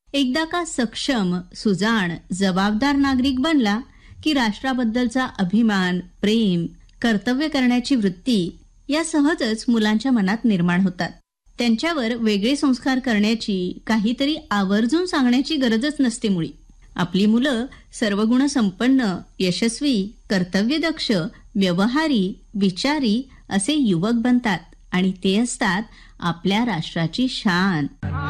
एकदा का सक्षम, सुजाण, जबाबदार नागरिक बनला की राष्ट्राबद्दलचा अभिमान, प्रेम, कर्तव्य करण्याची वृत्ती या सहजच मुलांच्या मनात निर्माण होतात. त्यांच्यावर वेगळे संस्कार करण्याची, काहीतरी आवर्जून सांगण्याची गरजच नसते मुळी. आपली मुलं सर्वगुण संपन्न, यशस्वी, कर्तव्यदक्ष, व्यवहारी, विचारी असे युवक बनतात आणि ते असतात आपल्या राष्ट्राची शान.